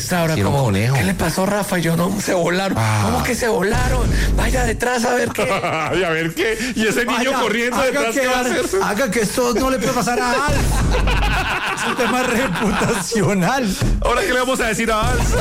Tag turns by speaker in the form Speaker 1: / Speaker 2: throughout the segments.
Speaker 1: Ahora
Speaker 2: Sí,
Speaker 1: como,
Speaker 2: conejo.
Speaker 1: ¿qué le pasó, Rafa? Y yo, no, se volaron. ¿Cómo que se volaron? Vaya detrás a ver qué.
Speaker 2: Ay, a ver qué. Y ese niño corriendo detrás, ¿qué va a hacer?
Speaker 3: Haga que esto no le puede pasar a Al. Es un tema reputacional.
Speaker 2: Ahora, ¿qué le vamos a decir a Als?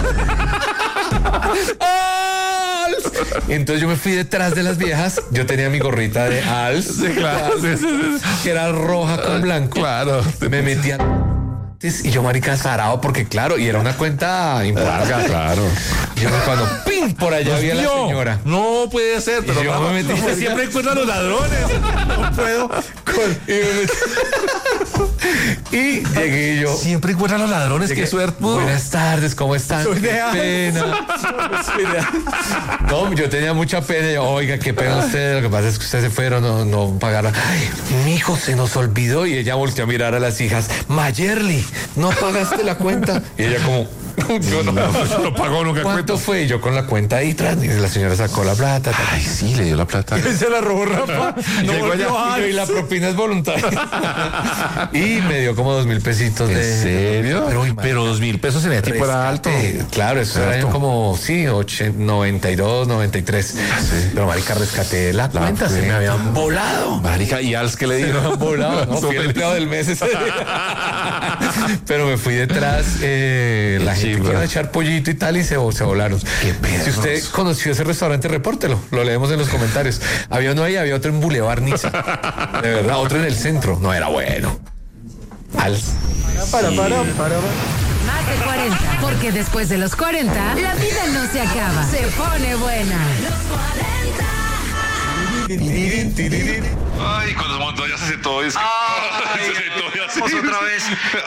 Speaker 1: ¡Als! Y entonces yo me fui detrás de las viejas. Yo tenía mi gorrita de Als.
Speaker 2: Sí, claro.
Speaker 1: Que era roja con blanco.
Speaker 2: Claro.
Speaker 1: Me metía y yo, marica, zarado, porque claro, y era una cuenta importante.
Speaker 2: Claro.
Speaker 1: Y yo cuando ¡pim! Por allá había la señora.
Speaker 2: No puede ser, pero
Speaker 1: Y yo me metí.
Speaker 2: usted siempre encuentra a los ladrones.
Speaker 3: No puedo.
Speaker 1: Y llegué yo.
Speaker 2: Siempre encuentran a los ladrones, qué suerte.
Speaker 1: Buenas tardes, ¿cómo están?
Speaker 3: Soy de
Speaker 1: Qué
Speaker 3: Als.
Speaker 1: pena. No, yo tenía mucha pena. Yo, oiga, qué pena usted. Lo que pasa es que ustedes se fueron, no pagaron. Ay, mi hijo se nos olvidó. Y ella volteó a mirar a las hijas. Mayerly, no pagaste la cuenta. Y ella como, yo
Speaker 2: no pagó nunca
Speaker 1: ¿cuánto
Speaker 2: cuenta.
Speaker 1: fue? Y yo con la cuenta ahí tras. Y la señora sacó la plata.
Speaker 2: Ay, sí, le dio la plata.
Speaker 3: Se la robó Rafa. No
Speaker 1: Llegó allá,
Speaker 3: volvió
Speaker 1: y la
Speaker 3: Als.
Speaker 1: propina es voluntaria. Y me dio como 2,000 pesitos.
Speaker 2: ¿En
Speaker 1: de
Speaker 2: serio?
Speaker 1: Pero,
Speaker 2: Pero 2,000 pesos en el tipo era alto.
Speaker 1: Claro, eso era como, sí, 92, 93. Pero, marica, rescaté la cuenta, se me habían volado.
Speaker 2: Marica, ¿y Als qué le
Speaker 1: Se me
Speaker 2: dijo?
Speaker 1: habían volado, ¿no? Fui el empleado del mes ese día. Pero me fui detrás, la gente
Speaker 2: chimba.
Speaker 1: que iba a echar pollito y tal, y se volaron.
Speaker 2: Qué perros.
Speaker 1: Si usted conoció ese restaurante, repórtelo, lo leemos en los comentarios. Había uno ahí, había otro en Boulevard Niza. De verdad, otro en el centro. No era bueno.
Speaker 3: Para.
Speaker 4: Más de 40, porque después de los 40, la vida no se acaba, se pone buena.
Speaker 5: Ay, con los Montoya se todo eso.
Speaker 6: Vamos otra vez.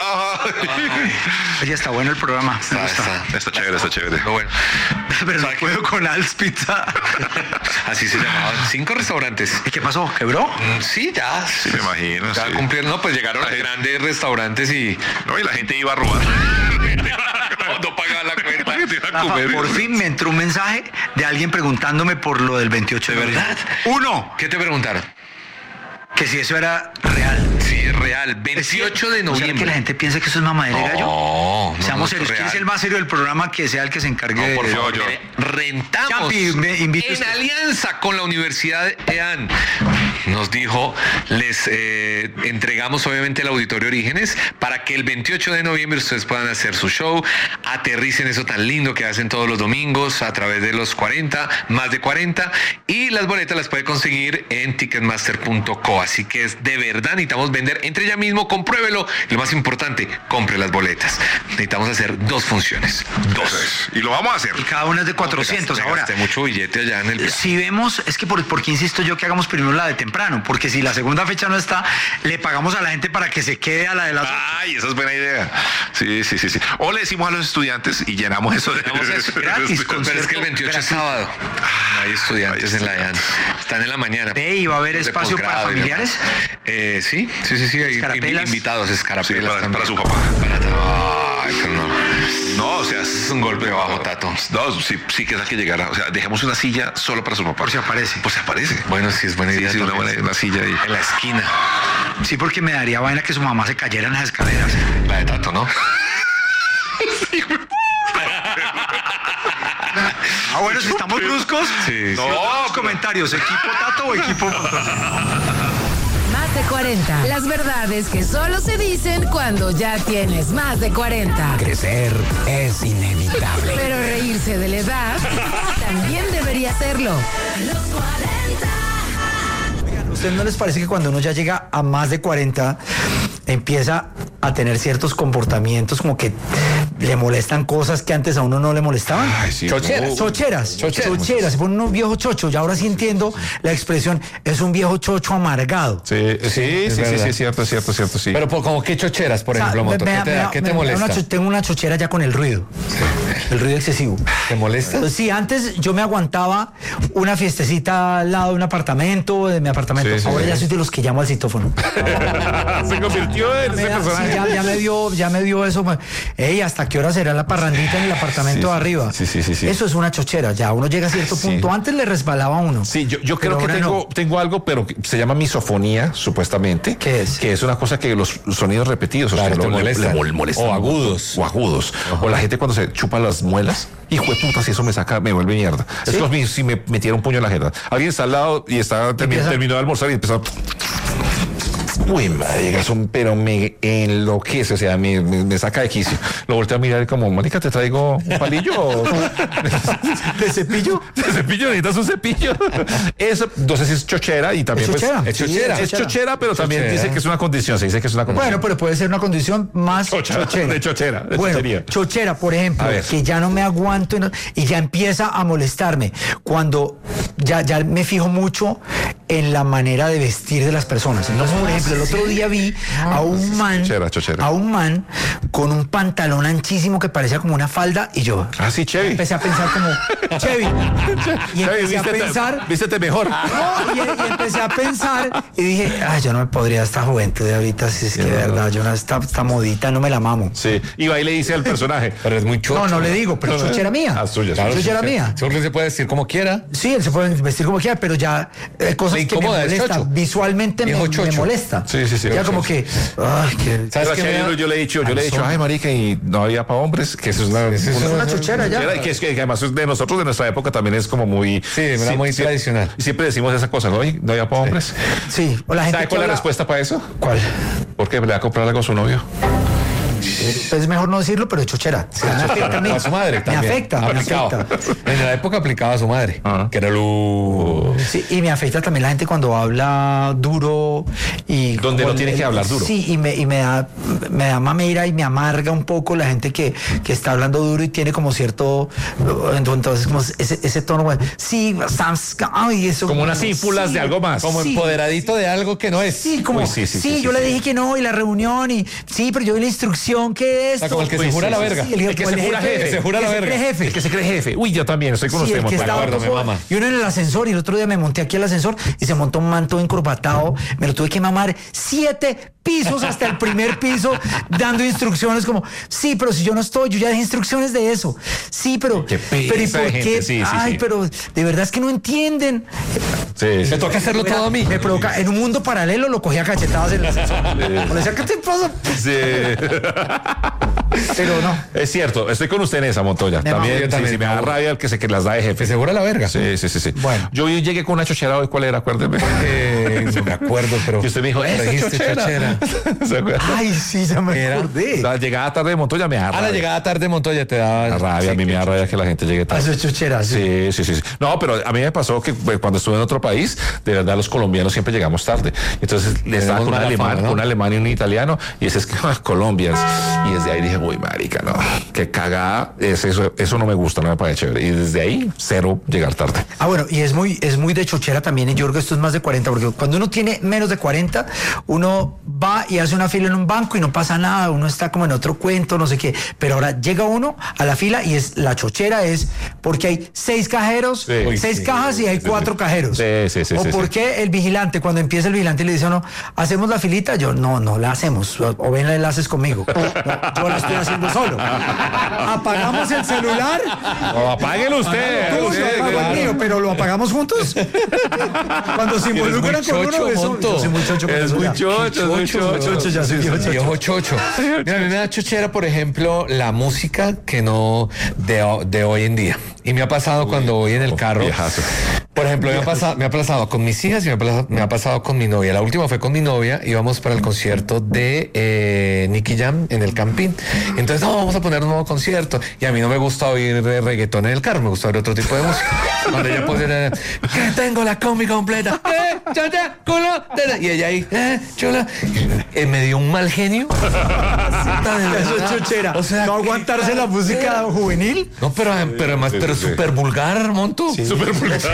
Speaker 6: Oye, está bueno el programa. Me gusta.
Speaker 5: Está chévere, está chévere.
Speaker 1: Pero bueno,
Speaker 6: Pero no puedo con Als Pizza.
Speaker 1: así se llamaban 5 restaurantes.
Speaker 6: ¿Y qué pasó? ¿Quebró?
Speaker 1: Sí, ya.
Speaker 5: Sí, me imagino.
Speaker 1: Ya
Speaker 5: Sí.
Speaker 1: cumplieron, no, pues llegaron a grandes restaurantes y
Speaker 5: No, y la gente iba a robar.
Speaker 1: no pagaban la cuenta.
Speaker 5: La gente iba a
Speaker 6: Rafa,
Speaker 5: comer.
Speaker 6: por fin me entró un mensaje de alguien preguntándome por lo del 28 de verdad. Uno,
Speaker 1: ¿Qué te preguntaron?
Speaker 6: que si eso era real.
Speaker 1: Sí, es real. 28 de
Speaker 6: ¿O será que
Speaker 1: noviembre.
Speaker 6: la gente piensa que eso es mamadera de gallo?
Speaker 1: No,
Speaker 6: Seamos serios.
Speaker 1: es
Speaker 6: ¿Quién es
Speaker 1: real.
Speaker 6: el más serio del programa que sea el que se encargue
Speaker 1: No, por
Speaker 6: de...
Speaker 1: favor,
Speaker 5: yo.
Speaker 1: Rentamos
Speaker 6: Champi, me invite
Speaker 1: en
Speaker 6: usted.
Speaker 1: alianza con la Universidad de EAN. Nos dijo, les entregamos obviamente el Auditorio Orígenes para que el 28 de noviembre ustedes puedan hacer su show, aterricen eso tan lindo que hacen todos los domingos a través de los 40, más de 40, y las boletas las puede conseguir en ticketmaster.co. Así que es de verdad, necesitamos vender, entre ya mismo, compruébelo. Y lo más importante, compre las boletas. Necesitamos hacer 2 funciones. 2.
Speaker 5: Y lo vamos a hacer.
Speaker 6: Y cada una es de 400.
Speaker 1: Me
Speaker 6: Ahora,
Speaker 1: gasté mucho billete allá en el...
Speaker 6: si vemos, es que por qué insisto yo que hagamos primero la de temprano, porque si la segunda fecha no está, le pagamos a la gente para que se quede a la de las
Speaker 5: Ay, esa es buena idea. Sí. O le decimos a los estudiantes y llenamos eso de...
Speaker 1: Llenamos eso
Speaker 6: gratis,
Speaker 1: Pero es que el 28 es sábado. No hay estudiantes en la EAN. Están en la mañana.
Speaker 6: Ve, ¿y va a haber
Speaker 1: De
Speaker 6: espacio para
Speaker 1: posgrado y
Speaker 6: familiares?
Speaker 1: demás. Sí. Hay
Speaker 6: ¿Escarapelas?
Speaker 1: invitados,
Speaker 5: Sí,
Speaker 1: escarapelas.
Speaker 5: para su papá.
Speaker 1: Ay, pero no.
Speaker 5: No, o sea,
Speaker 1: Es un golpe bajo, Tato.
Speaker 5: No, sí que es que llegara. O sea, dejemos una silla solo para su papá.
Speaker 6: Por si aparece.
Speaker 5: Pues se aparece.
Speaker 1: Bueno, sí, es buena idea.
Speaker 5: Sí, una silla ahí.
Speaker 1: En la esquina.
Speaker 6: Sí, porque me daría vaina que su mamá se cayera en las escaleras.
Speaker 1: La de Tato, ¿no?
Speaker 6: Ah, bueno, si estamos bruscos.
Speaker 1: Sí,
Speaker 6: No, los comentarios, ¿equipo Tato o equipo Montoya?
Speaker 4: Más de 40, las verdades que solo se dicen cuando ya tienes más de 40.
Speaker 3: Crecer es inevitable.
Speaker 4: Pero reírse de la edad también debería hacerlo.
Speaker 3: ¿A ustedes no les parece que cuando uno ya llega a más de 40 empieza a tener ciertos comportamientos como que le molestan cosas que antes a uno no le molestaban?
Speaker 2: Ay, sí.
Speaker 1: Chocheras.
Speaker 3: Chocheras, se pone uno viejo chocho. Y ahora sí entiendo la expresión, es un viejo chocho amargado.
Speaker 2: Sí, cierto, sí.
Speaker 1: Pero como qué chocheras, por ejemplo,
Speaker 3: O sea,
Speaker 1: Moto. ¿Qué te molesta?
Speaker 3: tengo una chochera ya con el ruido. El ruido excesivo.
Speaker 1: ¿Te molesta?
Speaker 3: Pues sí, antes yo me aguantaba una fiestecita al lado de un apartamento, de mi apartamento.
Speaker 5: Sí, sí,
Speaker 3: Ahora
Speaker 5: sí.
Speaker 3: ya soy de los que llamo al citófono.
Speaker 5: Se convirtió en ese personaje.
Speaker 3: Sí, ya me dio eso. Ey, ¿hasta qué hora será la parrandita en el apartamento de arriba?
Speaker 5: Sí.
Speaker 3: Eso es una chochera. Ya uno llega a cierto punto. Antes le resbalaba a uno.
Speaker 5: Sí, yo creo
Speaker 3: Pero
Speaker 5: que
Speaker 3: ahora
Speaker 5: tengo algo, pero que se llama misofonía, supuestamente.
Speaker 3: ¿Qué es?
Speaker 5: Que es una cosa que los sonidos repetidos,
Speaker 1: Claro,
Speaker 5: o sea,
Speaker 1: te molestan.
Speaker 5: molestan.
Speaker 1: O agudos.
Speaker 5: O agudos. O la gente cuando se chupa las muelas. Hijo de puta, si eso me vuelve mierda. Es como si me metiera un puño en la jeta. Alguien está al lado y terminó de almorzar y empezó. Uy, marica, pero me enloquece, o sea, me saca de quicio. Lo volteo a mirar como, marica, ¿te traigo un palillo?
Speaker 3: ¿De cepillo?
Speaker 5: ¿De cepillo? ¿Necesitas un cepillo? Eso, no sé si es chochera y también
Speaker 3: ¿Es chochera?
Speaker 5: pues,
Speaker 3: Sí,
Speaker 5: es chochera, pero también
Speaker 1: Chochera.
Speaker 5: dice que es una condición, se dice que es una condición.
Speaker 3: Bueno, pero puede ser una condición más chochera.
Speaker 5: De chochera, de
Speaker 3: Bueno,
Speaker 5: chochería.
Speaker 3: chochera, por ejemplo,
Speaker 5: A ver.
Speaker 3: que ya no me aguanto y ya empieza a molestarme. Cuando ya me fijo mucho en la manera de vestir de las personas. Entonces, por ejemplo, el otro día vi a un man,
Speaker 5: Chochera.
Speaker 3: a un man con un pantalón anchísimo que parecía como una falda y yo
Speaker 5: Ah, sí, Chevy.
Speaker 3: empecé a pensar como, Chevy. Y empecé a pensar...
Speaker 5: Vístete mejor.
Speaker 3: No, y empecé a pensar y dije, yo no me podría esta juventud de ahorita, si es que de verdad, yo no, esta modita no me la mamo.
Speaker 5: Sí, y va y le dice al personaje.
Speaker 1: Pero es muy chocho.
Speaker 3: No le digo, pero chochera mía.
Speaker 5: Ah, suya.
Speaker 1: Claro,
Speaker 3: chochera mía.
Speaker 1: Solo se puede decir como quiera.
Speaker 3: Sí, él se puede vestir como quiera, pero ya cosas
Speaker 1: Le
Speaker 3: que me
Speaker 1: incomoda, es
Speaker 3: molestan.
Speaker 1: chocho.
Speaker 3: Visualmente
Speaker 1: Viejo
Speaker 3: me
Speaker 1: chocho.
Speaker 3: molesta.
Speaker 5: Sí.
Speaker 3: Ya como que,
Speaker 1: ¿Sabes
Speaker 5: Pero
Speaker 1: qué?
Speaker 5: Chevy, yo le he dicho, ay, marica, y no había para hombres, que eso es
Speaker 3: una chochera ya.
Speaker 5: Que además es de nosotros, de nuestra época, también es como muy...
Speaker 1: Sí, era muy tradicional.
Speaker 5: Siempre decimos esa cosa, ¿no? No había para hombres.
Speaker 3: Sí, o la gente
Speaker 5: ¿Sabe
Speaker 3: que
Speaker 5: cuál es la
Speaker 3: habla-
Speaker 5: respuesta para eso?
Speaker 3: ¿Cuál?
Speaker 5: Porque le va a comprar algo a su novio.
Speaker 3: Es mejor no decirlo, pero es chochera. Me afecta a mí.
Speaker 1: A su madre también.
Speaker 3: Me afecta.
Speaker 1: En la época aplicaba a su madre.
Speaker 5: Ajá.
Speaker 1: Que era lo...
Speaker 3: Sí, y me afecta también la gente cuando habla duro y...
Speaker 5: Donde no tiene que hablar duro.
Speaker 3: Sí, y me da mamera y me amarga un poco la gente que está hablando duro y tiene como cierto... Entonces, como ese tono... Sí, ay, eso...
Speaker 5: Como unas ínfulas
Speaker 3: sí,
Speaker 5: de algo más.
Speaker 1: Como
Speaker 3: sí.
Speaker 1: empoderadito de algo que no es.
Speaker 3: Sí, como...
Speaker 5: Uy,
Speaker 3: sí, yo le dije que no, y la reunión, y... Sí, pero yo vi la instrucción, ¿qué es?
Speaker 1: O sea, como el que se
Speaker 5: Uy,
Speaker 1: jura
Speaker 5: sí,
Speaker 1: la
Speaker 5: sí,
Speaker 1: verga.
Speaker 5: sí, el que
Speaker 3: como
Speaker 5: se jura jefe.
Speaker 1: Se jura la
Speaker 3: el que se
Speaker 1: verga.
Speaker 3: cree jefe.
Speaker 5: El que se cree jefe. Uy, yo también, estoy con
Speaker 3: Sí,
Speaker 5: usted.
Speaker 3: el que
Speaker 5: Montaño.
Speaker 3: estaba
Speaker 1: acuerdo, me mama.
Speaker 3: y uno en el ascensor, y el otro día me monté aquí al ascensor y se montó un manto encorbatado, me lo tuve que mamar 7 pisos hasta el primer piso, dando instrucciones como, sí, pero si yo no estoy, yo ya dejé instrucciones de eso. Sí, pero
Speaker 5: Qué
Speaker 3: pero ¿y
Speaker 5: pereza
Speaker 3: por
Speaker 5: de
Speaker 3: qué?
Speaker 5: gente, sí,
Speaker 3: Ay,
Speaker 5: sí.
Speaker 3: pero de verdad es que no entienden.
Speaker 5: Sí, sí.
Speaker 1: Me toca hacerlo todo a mí.
Speaker 3: Me provoca, en un mundo paralelo lo cogía a cachetadas en el ascensor. Le decía, ¿qué te pasa?
Speaker 5: Sí.
Speaker 3: Pero no.
Speaker 5: Es cierto, estoy con usted en esa, Montoya.
Speaker 3: Me
Speaker 5: También,
Speaker 1: mamo, yo también.
Speaker 5: sí, me da rabia el que se que las da de jefe.
Speaker 1: Que se jura la verga.
Speaker 5: Sí.
Speaker 3: Bueno.
Speaker 5: Yo llegué con una chochera hoy, ¿cuál era? Acuérdeme.
Speaker 1: No me acuerdo, pero...
Speaker 5: Y usted me dijo,
Speaker 1: pero
Speaker 5: ¡esa
Speaker 1: dijiste
Speaker 5: chochera! ¿Se acuerda?
Speaker 3: Ay, sí, ya me
Speaker 1: Era-
Speaker 3: acordé.
Speaker 5: La llegada tarde de Montoya me da
Speaker 1: A
Speaker 5: rabia.
Speaker 1: la llegada tarde Montoya te
Speaker 5: Me
Speaker 1: daba...
Speaker 5: da rabia, a mí me da rabia que la gente llegue
Speaker 3: Ah,
Speaker 5: tarde.
Speaker 3: eso es chochera, sí.
Speaker 5: Sí. No, pero a mí me pasó que cuando estuve en otro país, de verdad los colombianos siempre llegamos tarde. Entonces le estaba
Speaker 1: Tenemos
Speaker 5: con un
Speaker 1: mala
Speaker 5: alemán,
Speaker 1: fama, ¿no?
Speaker 5: un alemán y un italiano, y ese es que Colombia. Y desde ahí dije, uy, marica, no, qué cagada, eso no me gusta, no me parece chévere. Y desde ahí, cero llegar tarde.
Speaker 3: Ah, bueno, y es muy de chochera también, y yo creo que esto es más de 40, porque cuando uno tiene menos de 40, uno va y hace una fila en un banco y no pasa nada, uno está como en otro cuento, no sé qué, pero ahora llega uno a la fila y es la chochera es porque hay 6 cajeros,
Speaker 5: Sí.
Speaker 3: 6 cajas y hay 4 cajeros.
Speaker 5: Sí.
Speaker 3: O porque el vigilante, cuando empieza el vigilante y le dice a uno, ¿hacemos la filita? Yo, no la hacemos, o ven la haces conmigo. No, yo la estoy haciendo solo. Apagamos el celular.
Speaker 5: O apáguelo usted.
Speaker 3: Tú, yo apago el mío, pero lo apagamos juntos. Cuando se involucran con
Speaker 1: chocho,
Speaker 3: uno, eso,
Speaker 1: Monto.
Speaker 3: yo soy muy chocho con
Speaker 5: Es
Speaker 3: eso
Speaker 5: muy
Speaker 3: ya.
Speaker 5: chocho.
Speaker 3: Chocho, ya soy viejo chocho.
Speaker 1: Viejo chocho. Mira, a mí me da chochera, por ejemplo, la música que no de hoy en día. Y me ha pasado cuando voy en el carro.
Speaker 5: Viejazo.
Speaker 1: Por ejemplo, me ha pasado con mis hijas y me ha pasado con mi novia. La última fue con mi novia. Íbamos para el concierto de Nicky Jam en el Campín. Entonces, no, vamos a poner un nuevo concierto. Y a mí no me gusta oír reggaetón en el carro, me gusta oír otro tipo de música. Cuando ella pusiera, que tengo la combi completa. Chata, culo. Y ella ahí, chula. Me dio un mal genio.
Speaker 3: Eso es chochera.
Speaker 1: O sea,
Speaker 3: no aguantarse la música juvenil.
Speaker 1: No, pero además, pero
Speaker 5: sí.
Speaker 1: súper vulgar, Monto.
Speaker 5: Súper vulgar.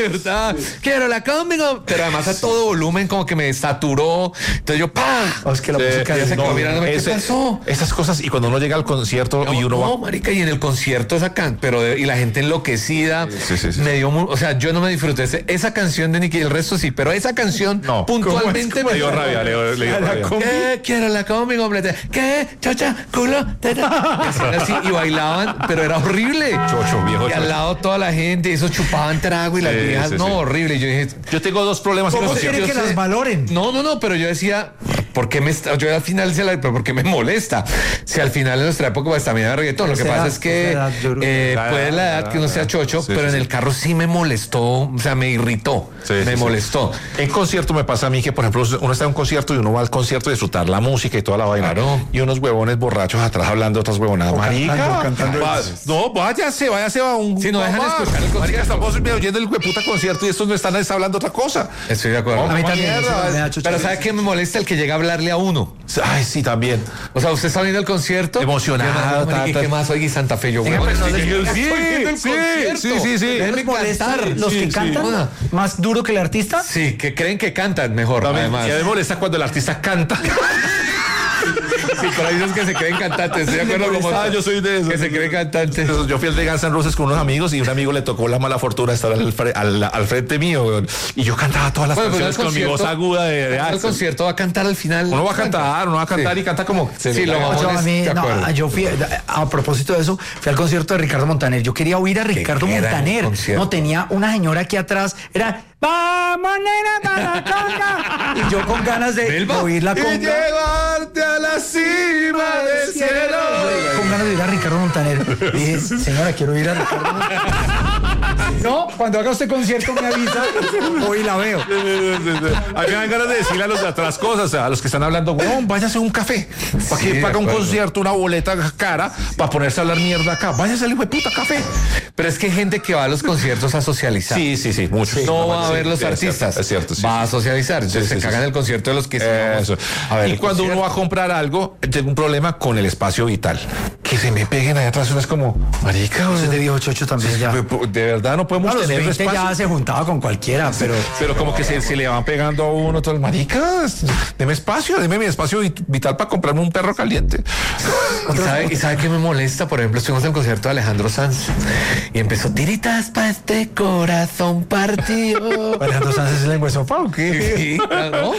Speaker 1: verdad. Quiero la conmigo. Pero además a todo volumen como que me saturó. Entonces yo, ¡pam!
Speaker 3: Es que la música
Speaker 1: ya se quedó
Speaker 5: no,
Speaker 1: mirándome, ¿qué pasó?
Speaker 5: Esas cosas, y cuando uno llega al concierto y uno
Speaker 1: no,
Speaker 5: va...
Speaker 1: marica, y en el concierto y la gente enloquecida,
Speaker 5: Sí.
Speaker 1: me dio, o sea, yo no me disfruté esa canción de Nicky, el resto sí, pero esa canción
Speaker 5: No.
Speaker 1: puntualmente
Speaker 5: Le dio rabia, le dio rabia.
Speaker 1: ¿Qué? Quiero la combi completa. ¿Qué? Chocha, culo, teta. Así, y bailaban, pero era horrible.
Speaker 5: Chocho, viejo
Speaker 1: Y al
Speaker 5: chocho.
Speaker 1: lado toda la gente, y esos chupaban trago y las
Speaker 5: Sí,
Speaker 1: viejas,
Speaker 5: sí,
Speaker 1: no,
Speaker 5: sí.
Speaker 1: horrible. Y yo dije,
Speaker 5: Yo tengo dos problemas en
Speaker 3: ¿Cómo
Speaker 5: los
Speaker 3: quiere
Speaker 5: conciertos.
Speaker 3: que las valoren?
Speaker 1: no, pero yo decía, ¿por qué yo al final pero ¿por qué me molesta? Si al final de nuestra época pues también era reggaetón. Lo que
Speaker 3: Esa
Speaker 1: pasa
Speaker 3: edad,
Speaker 1: es que
Speaker 3: esa edad, yo creo que-
Speaker 1: puede la edad que uno sea chocho,
Speaker 5: Sí,
Speaker 1: pero
Speaker 5: sí,
Speaker 1: en
Speaker 5: sí.
Speaker 1: el carro sí me molestó, o sea, me irritó,
Speaker 5: Sí,
Speaker 1: me
Speaker 5: sí, sí.
Speaker 1: molestó.
Speaker 5: En concierto me pasa a mí que, por ejemplo, uno está en un concierto y uno va al concierto a disfrutar la música y toda la vaina.
Speaker 1: Claro.
Speaker 5: Y unos huevones borrachos atrás hablando otras huevonadas. Marica,
Speaker 3: cantando.
Speaker 5: no, váyase a un...
Speaker 1: Sí, no dejan
Speaker 5: mamá.
Speaker 1: escuchar el concierto.
Speaker 5: Marica, estamos oyendo el hueputa concierto y estos no están hablando otra cosa.
Speaker 1: Estoy de acuerdo.
Speaker 5: No,
Speaker 3: A mí también,
Speaker 5: mierda.
Speaker 3: eso me da chocho.
Speaker 1: Pero ¿sabe qué me molesta? El que llega a hablarle a uno.
Speaker 5: Ay, sí, también.
Speaker 1: O sea, usted está viendo el concierto.
Speaker 5: Emocionado,
Speaker 1: ¿Y
Speaker 5: ta.
Speaker 1: qué más? Oye, Santa Fe, yo,
Speaker 3: Venga,
Speaker 1: huevón,
Speaker 3: pero no
Speaker 1: estoy
Speaker 3: les-
Speaker 1: viendo el
Speaker 5: sí,
Speaker 1: concierto.
Speaker 5: sí.
Speaker 1: Déjenme
Speaker 3: ¿Les molesta
Speaker 1: cantar.
Speaker 3: los que
Speaker 5: Sí,
Speaker 3: cantan
Speaker 1: sí.
Speaker 3: más duro que el artista?
Speaker 1: Sí, que creen que cantan mejor, además.
Speaker 5: Y a mí me molesta cuando el artista canta.
Speaker 1: Sí, por ahí dicen que se creen cantantes. Estoy de acuerdo como
Speaker 5: Yo soy de esos.
Speaker 1: que se creen cantantes.
Speaker 5: Yo fui al de Guns N' Roses con unos amigos y un amigo le tocó la mala fortuna de estar al frente mío, weón. Y yo cantaba todas las
Speaker 1: Bueno, pero
Speaker 5: canciones con mi voz aguda de
Speaker 1: el
Speaker 5: Axl.
Speaker 1: concierto va a cantar al final.
Speaker 5: Uno va a cantar
Speaker 1: Sí.
Speaker 5: y canta como...
Speaker 1: Sí, lo
Speaker 3: No, yo, a mí,
Speaker 1: de
Speaker 3: no,
Speaker 1: acuerdo.
Speaker 3: yo fui, a propósito de eso, fui al concierto de Ricardo Montaner. Yo quería oír a Ricardo
Speaker 1: gran
Speaker 3: Montaner.
Speaker 1: concierto.
Speaker 3: No, tenía una señora aquí atrás, era ¡vamos, nena, para la conga! Y yo con ganas de
Speaker 1: ¿Melba?
Speaker 3: oír la
Speaker 5: Y
Speaker 3: conga.
Speaker 5: llevarte a la cima del cielo.
Speaker 3: Con ganas de oír a Ricardo Montaner. Dije, señora, quiero oír a Ricardo Montaner. No, cuando haga usted concierto me avisa, hoy la veo.
Speaker 5: A mí me dan ganas de decirle a los de atrás cosas, a los que están hablando, weón, váyase a un café. ¿Para
Speaker 1: Sí,
Speaker 5: qué
Speaker 1: de
Speaker 5: paga un
Speaker 1: acuerdo.
Speaker 5: concierto, una boleta cara, para ponerse a hablar mierda acá? Váyase al hijo de puta café.
Speaker 1: Pero es que hay gente que va a los conciertos a socializar.
Speaker 5: Sí, muchos.
Speaker 1: No va a ver los
Speaker 5: Sí,
Speaker 1: artistas.
Speaker 5: Es cierto, sí.
Speaker 1: Va a socializar. Entonces
Speaker 5: Sí,
Speaker 1: se
Speaker 5: sí,
Speaker 1: cagan
Speaker 5: sí.
Speaker 1: el concierto de los que sí vamos
Speaker 5: Eso.
Speaker 1: a ver
Speaker 5: Y
Speaker 1: el
Speaker 5: cuando uno
Speaker 1: concierto.
Speaker 5: va a comprar algo, tengo un problema con el espacio vital. Que se me peguen allá atrás, uno es como, marica,
Speaker 3: Ese de viejo chocho también ya.
Speaker 5: de verdad no podemos
Speaker 3: A los
Speaker 5: tener
Speaker 3: 20
Speaker 5: espacio.
Speaker 3: ya se juntaba con cualquiera, pero
Speaker 5: Pero como que se le van pegando a uno todos, maricas, deme espacio, deme mi espacio vital para comprarme un perro caliente.
Speaker 1: ¿Y sabe qué me molesta? Por ejemplo, estuvimos en el concierto de Alejandro Sanz y empezó tiritas para este corazón partido.
Speaker 3: Alejandro Sánchez es lengua de sopa ¿o qué?
Speaker 1: Sí, ¿no?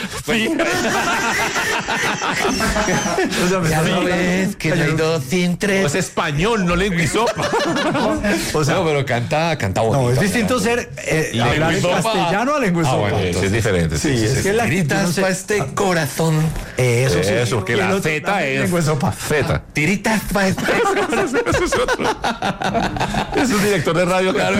Speaker 1: Ya lo ves, que no hay dos sin tres.
Speaker 5: Es español, no lengüizopa.
Speaker 3: O sea,
Speaker 1: No, pero canta bonito.
Speaker 3: no, es distinto ser hablar en
Speaker 1: Lengüizopa.
Speaker 3: castellano a lengua de sopa.
Speaker 5: Es diferente.
Speaker 3: Sí, es que la actitud,
Speaker 1: Tiritas
Speaker 3: no sé.
Speaker 1: para este corazón.
Speaker 3: Eso, sí.
Speaker 5: Eso, que
Speaker 3: Y el
Speaker 5: la
Speaker 3: otro,
Speaker 5: Z es
Speaker 3: lengua de sopa.
Speaker 5: Z.
Speaker 1: Tiritas para este corazón.
Speaker 5: Eso es otro. Es un director de radio.
Speaker 1: Claro.